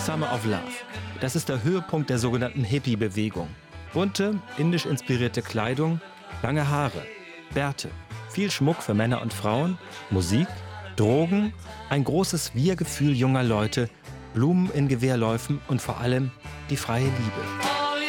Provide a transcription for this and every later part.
Summer of Love. Das ist der Höhepunkt der sogenannten Hippie-Bewegung. Bunte, indisch inspirierte Kleidung, lange Haare, Bärte, viel Schmuck für Männer und Frauen, Musik, Drogen, ein großes Wir-Gefühl junger Leute, Blumen in Gewehrläufen und vor allem die freie Liebe.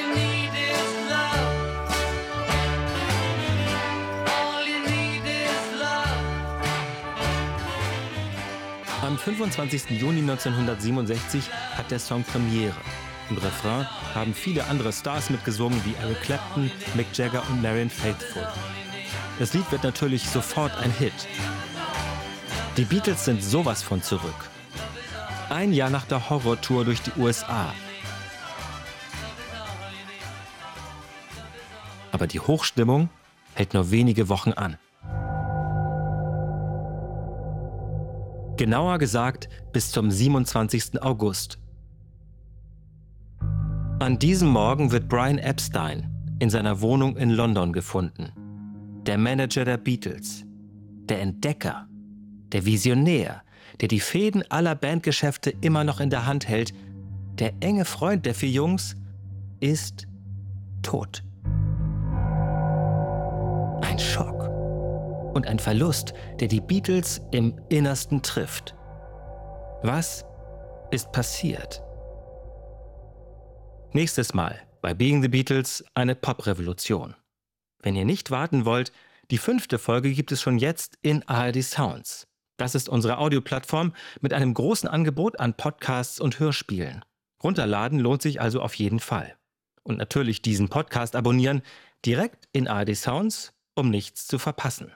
Am 25. Juni 1967 hat der Song Premiere. Im Refrain haben viele andere Stars mitgesungen, wie Eric Clapton, Mick Jagger und Marianne Faithfull. Das Lied wird natürlich sofort ein Hit. Die Beatles sind sowas von zurück. Ein Jahr nach der Horrortour durch die USA. Aber die Hochstimmung hält nur wenige Wochen an. Genauer gesagt bis zum 27. August. An diesem Morgen wird Brian Epstein in seiner Wohnung in London gefunden. Der Manager der Beatles, der Entdecker, der Visionär, der die Fäden aller Bandgeschäfte immer noch in der Hand hält, der enge Freund der 4 Jungs, ist tot. Ein Schock. Und ein Verlust, der die Beatles im Innersten trifft. Was ist passiert? Nächstes Mal bei Being the Beatles eine Pop-Revolution. Wenn ihr nicht warten wollt, die 5. Folge gibt es schon jetzt in ARD Sounds. Das ist unsere Audioplattform mit einem großen Angebot an Podcasts und Hörspielen. Runterladen lohnt sich also auf jeden Fall. Und natürlich diesen Podcast abonnieren, direkt in ARD Sounds, um nichts zu verpassen.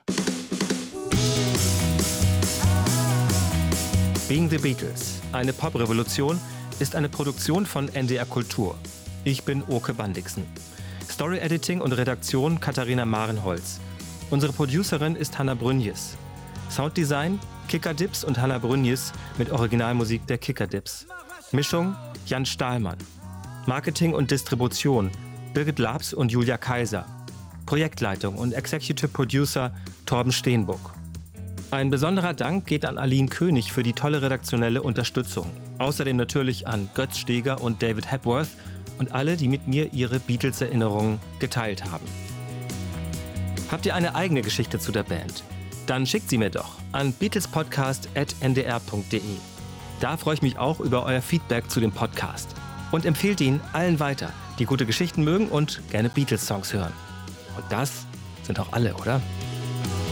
Being the Beatles, eine Pop-Revolution, ist eine Produktion von NDR Kultur. Ich bin Oke Bandixen. Story-Editing und Redaktion Katharina Marenholz. Unsere Producerin ist Hanna Brünjes. Sounddesign Kickerdips und Hanna Brünjes mit Originalmusik der Kickerdips. Mischung Jan Stahlmann. Marketing und Distribution Birgit Labs und Julia Kaiser. Projektleitung und Executive Producer Torben Steenbuck. Ein besonderer Dank geht an Aline König für die tolle redaktionelle Unterstützung. Außerdem natürlich an Götz Steger und David Hepworth und alle, die mit mir ihre Beatles-Erinnerungen geteilt haben. Habt ihr eine eigene Geschichte zu der Band? Dann schickt sie mir doch an beatlespodcast@ndr.de. Da freue ich mich auch über euer Feedback zu dem Podcast. Und empfehlt ihn allen weiter, die gute Geschichten mögen und gerne Beatles-Songs hören. Und das sind auch alle, oder?